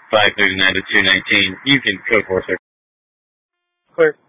539 to 219. You can code 4 sir. Clear.